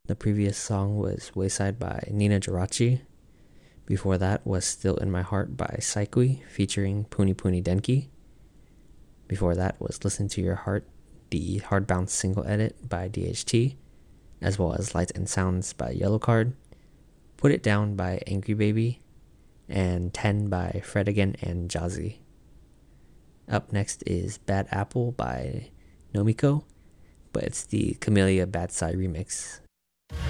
The previous song was Wayside by Nina Jirachi. Before that was Still in My Heart by Saikui featuring Puni Puni Denki. Before that was Listen to Your Heart, the Hardbound single edit by DHT, as well as Lights and Sounds by Yellowcard, Put It Down by Angry Baby, and 10 by Fred Again and Jazzy. Up next is Bad Apple by Nomiko, but it's the Camellia Bad Side remix.